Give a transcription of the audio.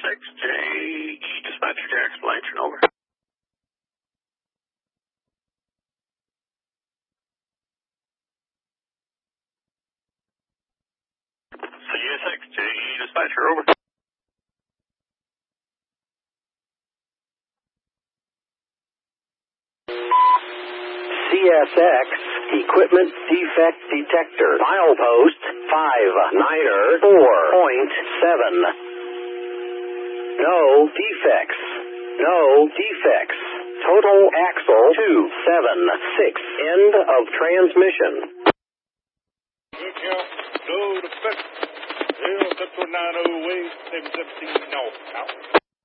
CSXJ, dispatcher Jax Blanchard, over. CSXJ, dispatcher, over. CSX Equipment Defect Detector, milepost 59er 4.7. No defects. No defects. Total axle 276. End of transmission. Good count. Go to Central 90 way 717 north. Out.